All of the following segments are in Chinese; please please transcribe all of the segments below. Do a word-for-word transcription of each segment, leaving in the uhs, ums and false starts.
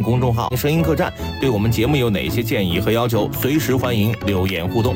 公众号声音客栈，对我们节目有哪些建议和要求，随时欢迎留言互动。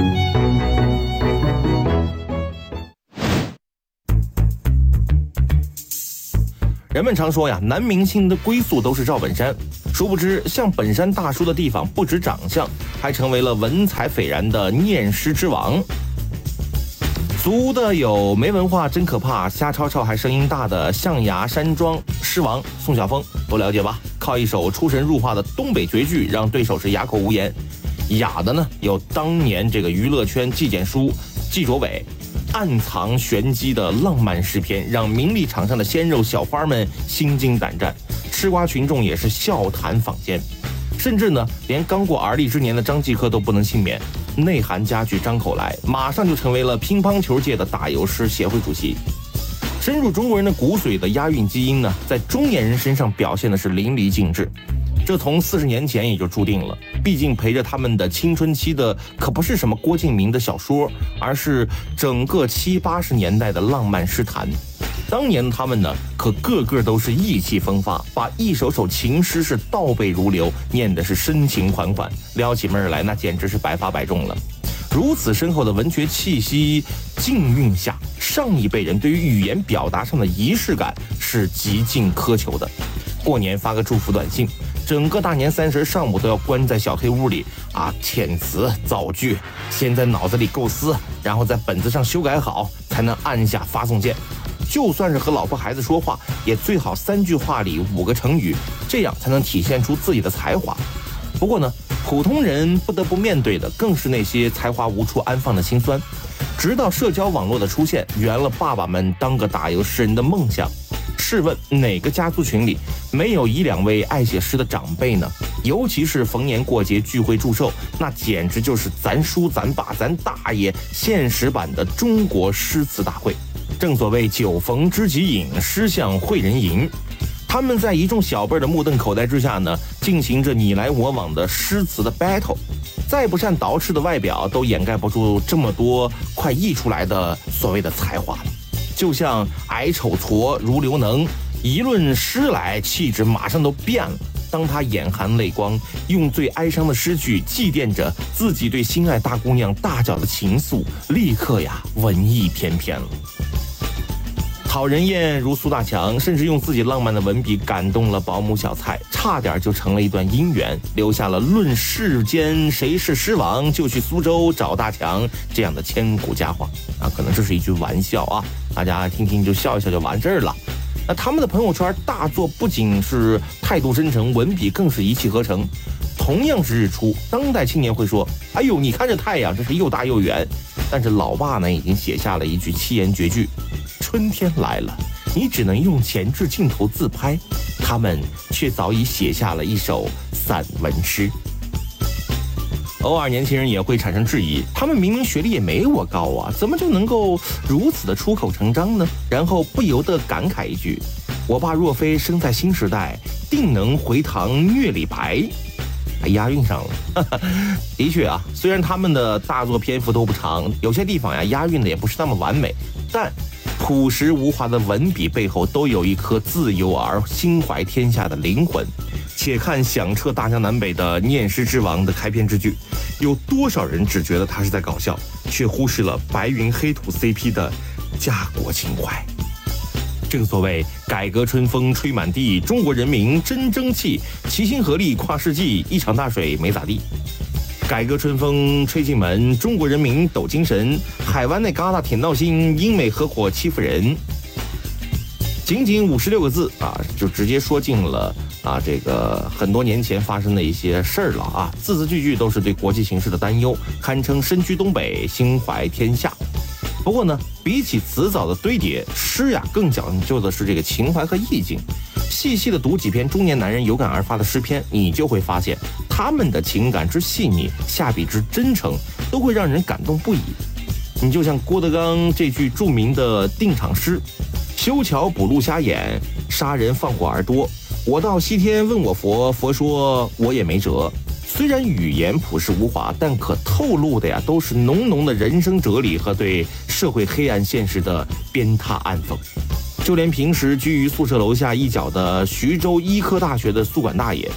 人们常说呀，男明星的归宿都是赵本山，殊不知像本山大叔的地方不止长相，还成为了文采斐然的念诗之王。俗的有没文化真可怕，瞎吵吵还声音大的象牙山庄狮王宋晓峰，都了解吧？靠一首出神入化的东北绝句，让对手是哑口无言。雅的呢，有当年这个娱乐圈纪检书纪卓伟暗藏玄机的浪漫诗篇，让名利场上的鲜肉小花们心惊胆战，吃瓜群众也是笑谈坊间。甚至呢，连刚过而立之年的张继科都不能幸免，内涵佳句张口来，马上就成为了乒乓球界的打油诗协会主席。深入中国人的骨髓的押韵基因呢，在中年人身上表现的是淋漓尽致。这从四十年前也就注定了，毕竟陪着他们的青春期的可不是什么郭敬明的小说，而是整个七八十年代的浪漫诗坛。当年他们呢，可个个都是意气风发，把一首首情诗是倒背如流，念的是深情款款，撩起妹儿来那简直是百发百中了。如此深厚的文学气息浸韵下，上一辈人对于语言表达上的仪式感是极尽苛求的。过年发个祝福短信，整个大年三十上午都要关在小黑屋里啊，遣词造句，先在脑子里构思，然后在本子上修改好，才能按下发送键。就算是和老婆孩子说话，也最好三句话里五个成语，这样才能体现出自己的才华。不过呢，普通人不得不面对的更是那些才华无处安放的辛酸。直到社交网络的出现，圆了爸爸们当个打油诗人的梦想。试问哪个家族群里没有一两位爱写诗的长辈呢？尤其是逢年过节聚会祝寿，那简直就是咱叔咱爸咱大爷现实版的中国诗词大会。正所谓酒逢知己饮，诗向会人吟。他们在一众小辈的目瞪口呆之下呢，进行着你来我往的诗词的 battle。再不善捯饬的外表，都掩盖不住这么多快溢出来的所谓的才华了。就像矮丑矬如刘能，一论诗来，气质马上都变了。当他眼含泪光，用最哀伤的诗句祭奠着自己对心爱大姑娘大脚的情愫，立刻呀文艺翩翩了。讨人厌如苏大强，甚至用自己浪漫的文笔感动了保姆小蔡，差点就成了一段姻缘，留下了论世间谁是诗王，就去苏州找大强这样的千古佳话啊。可能这是一句玩笑啊，大家听听就笑一笑就完事儿了。那他们的朋友圈大作不仅是态度真诚，文笔更是一气呵成。同样是日出，当代青年会说：“哎呦，你看这太阳，真是又大又圆。”但是老爸呢，已经写下了一句七言绝句。春天来了，你只能用前置镜头自拍，他们却早已写下了一首散文诗。偶尔年轻人也会产生质疑，他们明明学历也没我高啊，怎么就能够如此的出口成章呢？然后不由得感慨一句：我爸若非生在新时代，定能回堂虐李白。还押韵上了。的确啊，虽然他们的大作篇幅都不长，有些地方呀押韵的也不是那么完美，但朴实无华的文笔背后都有一颗自由而心怀天下的灵魂。且看响彻大江南北的念诗之王的开篇之句，有多少人只觉得他是在搞笑，却忽视了白云黑土 C P 的家国情怀。正所谓改革春风吹满地，中国人民真争气，齐心合力跨世纪，一场大水没咋地。改革春风吹进门，中国人民抖精神，海湾那旮沓挺闹心，英美合伙欺负人。仅仅五十六个字啊，就直接说尽了啊这个很多年前发生的一些事儿了啊，字字句句都是对国际形势的担忧，堪称身居东北，心怀天下。不过呢，比起词藻的堆叠，诗呀更讲究的是这个情怀和意境。细细的读几篇中年男人有感而发的诗篇，你就会发现他们的情感之细腻，下笔之真诚，都会让人感动不已。你就像郭德纲这句著名的定场诗：修桥补路瞎眼，杀人放火儿多。我到西天问我佛，佛说我也没辙。虽然语言朴实无华，但可透露的呀，都是浓浓的人生哲理和对社会黑暗现实的鞭挞暗讽。就连平时居于宿舍楼下一角的徐州医科大学的宿管大爷，